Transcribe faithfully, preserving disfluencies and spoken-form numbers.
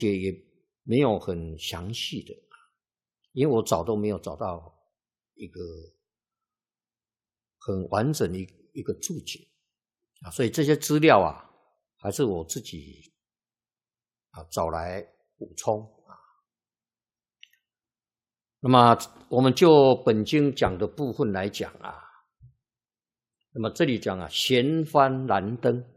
也也没有很详细的，因为我找都没有找到一个很完整的一个注解啊，所以这些资料啊，还是我自己啊找来补充啊。那么我们就本经讲的部分来讲啊，那么这里讲啊，闲幡燃灯